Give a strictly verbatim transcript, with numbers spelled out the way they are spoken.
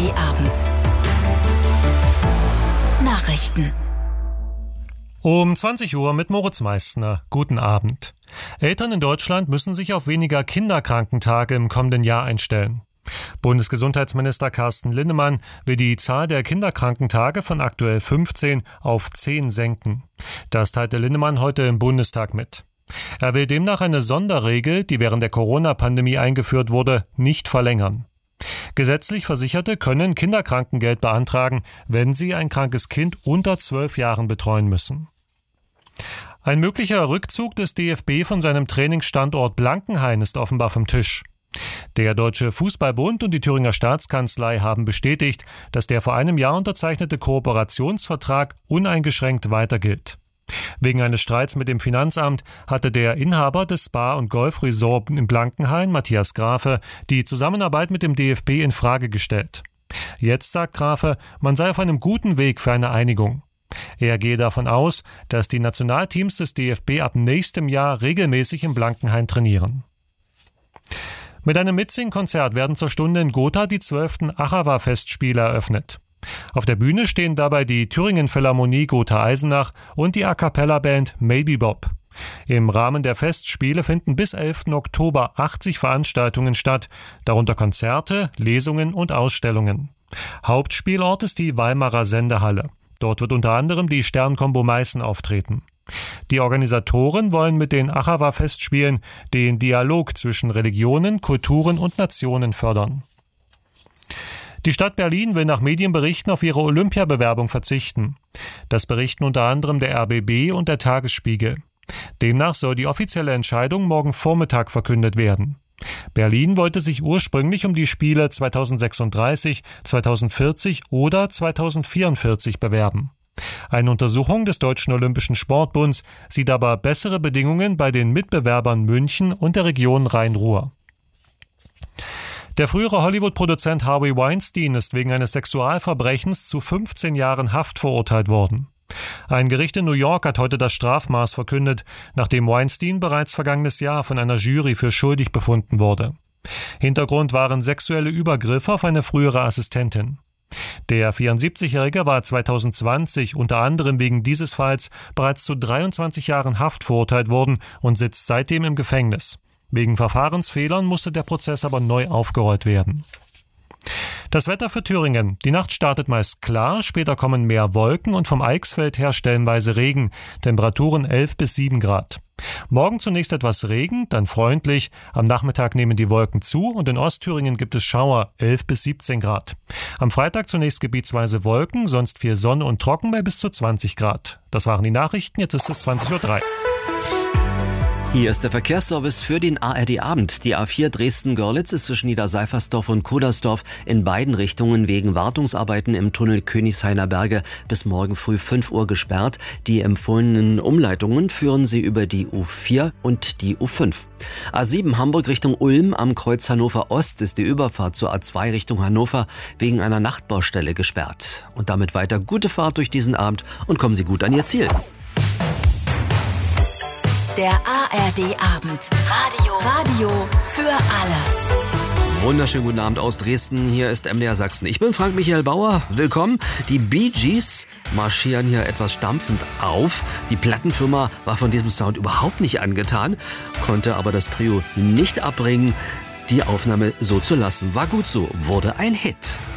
D Abend. Nachrichten. Um zwanzig Uhr mit Moritz Meissner. Guten Abend. Eltern in Deutschland müssen sich auf weniger Kinderkrankentage im kommenden Jahr einstellen. Bundesgesundheitsminister Carsten Linnemann will die Zahl der Kinderkrankentage von aktuell fünfzehn auf zehn senken. Das teilte Linnemann heute im Bundestag mit. Er will demnach eine Sonderregel, die während der Corona-Pandemie eingeführt wurde, nicht verlängern. Gesetzlich Versicherte können Kinderkrankengeld beantragen, wenn sie ein krankes Kind unter zwölf Jahren betreuen müssen. Ein möglicher Rückzug des D F B von seinem Trainingsstandort Blankenhain ist offenbar vom Tisch. Der Deutsche Fußballbund und die Thüringer Staatskanzlei haben bestätigt, dass der vor einem Jahr unterzeichnete Kooperationsvertrag uneingeschränkt weiter gilt. Wegen eines Streits mit dem Finanzamt hatte der Inhaber des Spa- und Golfresort in Blankenhain, Matthias Grafe, die Zusammenarbeit mit dem D F B in Frage gestellt. Jetzt sagt Grafe, man sei auf einem guten Weg für eine Einigung. Er gehe davon aus, dass die Nationalteams des D F B ab nächstem Jahr regelmäßig in Blankenhain trainieren. Mit einem Mitsing-Konzert werden zur Stunde in Gotha die zwölften Achawa-Festspiele eröffnet. Auf der Bühne stehen dabei die Thüringen Philharmonie Gotha-Eisenach und die A-Cappella-Band Maybe Bob. Im Rahmen der Festspiele finden bis elften Oktober achtzig Veranstaltungen statt, darunter Konzerte, Lesungen und Ausstellungen. Hauptspielort ist die Weimarer Sendehalle. Dort wird unter anderem die Sternkombo Meißen auftreten. Die Organisatoren wollen mit den Achawa-Festspielen den Dialog zwischen Religionen, Kulturen und Nationen fördern. Die Stadt Berlin will nach Medienberichten auf ihre Olympiabewerbung verzichten. Das berichten unter anderem der R B B und der Tagesspiegel. Demnach soll die offizielle Entscheidung morgen Vormittag verkündet werden. Berlin wollte sich ursprünglich um die Spiele zweitausendsechsunddreißig, zweitausendvierzig oder zweitausendvierundvierzig bewerben. Eine Untersuchung des Deutschen Olympischen Sportbunds sieht aber bessere Bedingungen bei den Mitbewerbern München und der Region Rhein-Ruhr. Der frühere Hollywood-Produzent Harvey Weinstein ist wegen eines Sexualverbrechens zu fünfzehn Jahren Haft verurteilt worden. Ein Gericht in New York hat heute das Strafmaß verkündet, nachdem Weinstein bereits vergangenes Jahr von einer Jury für schuldig befunden wurde. Hintergrund waren sexuelle Übergriffe auf eine frühere Assistentin. Der vierundsiebzigjährige war zweitausendzwanzig unter anderem wegen dieses Falls bereits zu dreiundzwanzig Jahren Haft verurteilt worden und sitzt seitdem im Gefängnis. Wegen Verfahrensfehlern musste der Prozess aber neu aufgerollt werden. Das Wetter für Thüringen. Die Nacht startet meist klar, später kommen mehr Wolken und vom Eichsfeld her stellenweise Regen. Temperaturen elf bis sieben Grad. Morgen zunächst etwas Regen, dann freundlich. Am Nachmittag nehmen die Wolken zu und in Ostthüringen gibt es Schauer, elf bis siebzehn Grad. Am Freitag zunächst gebietsweise Wolken, sonst viel Sonne und trocken bei bis zu zwanzig Grad. Das waren die Nachrichten, jetzt ist es zwanzig Uhr drei. Hier ist der Verkehrsservice für den A R D-Abend. Die A vier Dresden-Görlitz ist zwischen Niederseifersdorf und Kudersdorf in beiden Richtungen wegen Wartungsarbeiten im Tunnel Königshainer Berge bis morgen früh fünf Uhr gesperrt. Die empfohlenen Umleitungen führen sie über die U vier und die U fünf. A sieben Hamburg Richtung Ulm am Kreuz Hannover Ost ist die Überfahrt zur A zwei Richtung Hannover wegen einer Nachtbaustelle gesperrt. Und damit weiter gute Fahrt durch diesen Abend und kommen Sie gut an Ihr Ziel. Der A R D-Abend. Radio. Radio für alle. Wunderschönen guten Abend aus Dresden. Hier ist M D R Sachsen. Ich bin Frank Michael Bauer. Willkommen. Die Bee Gees marschieren hier etwas stampfend auf. Die Plattenfirma war von diesem Sound überhaupt nicht angetan, konnte aber das Trio nicht abbringen, die Aufnahme so zu lassen. War gut so, wurde ein Hit.